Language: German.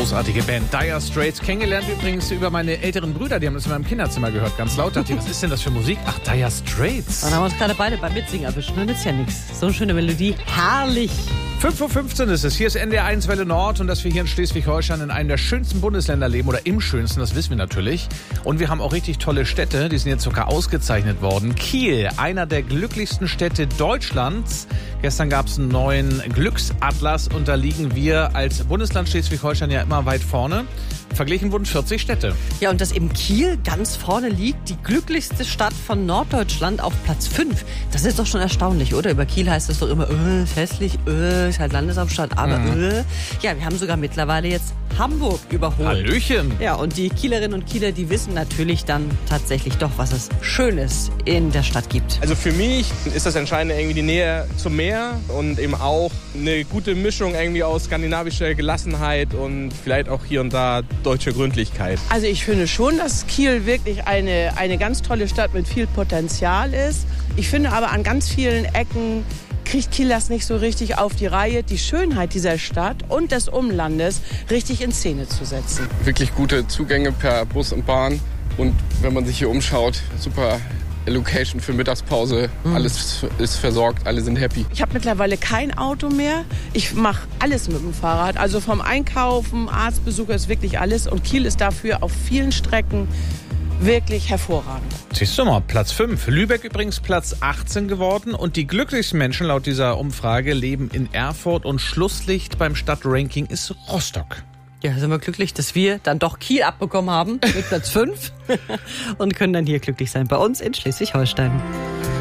großartige Band Dire Straits. Kennengelernt übrigens über meine älteren Brüder, die haben das in meinem Kinderzimmer gehört, ganz laut. Dachte ich, was ist denn das für Musik? Ach, Dire Straits. Dann haben wir uns gerade beide beim Mitsingen erwischt. Nur nützt ja nichts. So eine schöne Melodie. Herrlich. 5:15 Uhr ist es. Hier ist NDR 1 Welle Nord und dass wir hier in Schleswig-Holstein in einem der schönsten Bundesländer leben oder im schönsten, das wissen wir natürlich. Und wir haben auch richtig tolle Städte, die sind jetzt sogar ausgezeichnet worden. Kiel, einer der glücklichsten Städte Deutschlands. Gestern gab es einen neuen Glücksatlas und da liegen wir als Bundesland Schleswig-Holstein ja immer weit vorne. Verglichen wurden 40 Städte. Ja, und dass eben Kiel ganz vorne liegt, die glücklichste Stadt von Norddeutschland auf Platz 5. Das ist doch schon erstaunlich, oder? Über Kiel heißt es doch immer, ist hässlich, ist halt Landeshauptstadt, aber Ja, wir haben sogar mittlerweile jetzt Hamburg überholt. Hallöchen. Ja, und die Kielerinnen und Kieler, die wissen natürlich dann tatsächlich doch, was es Schönes in der Stadt gibt. Also für mich ist das Entscheidende irgendwie die Nähe zum Meer und eben auch eine gute Mischung irgendwie aus skandinavischer Gelassenheit und vielleicht auch hier und da deutsche Gründlichkeit. Also ich finde schon, dass Kiel wirklich eine ganz tolle Stadt mit viel Potenzial ist. Ich finde aber an ganz vielen Ecken kriegt Kiel das nicht so richtig auf die Reihe, die Schönheit dieser Stadt und des Umlandes richtig in Szene zu setzen. Wirklich gute Zugänge per Bus und Bahn und wenn man sich hier umschaut, super Location für Mittagspause, alles ist versorgt, alle sind happy. Ich habe mittlerweile kein Auto mehr. Ich mache alles mit dem Fahrrad. Also vom Einkaufen, Arztbesuch ist wirklich alles. Und Kiel ist dafür auf vielen Strecken wirklich hervorragend. Siehst du mal, Platz 5. Lübeck übrigens Platz 18 geworden. Und die glücklichsten Menschen laut dieser Umfrage leben in Erfurt. Und Schlusslicht beim Stadtranking ist Rostock. Ja, sind wir glücklich, dass wir dann doch Kiel abbekommen haben mit Platz 5 und können dann hier glücklich sein bei uns in Schleswig-Holstein.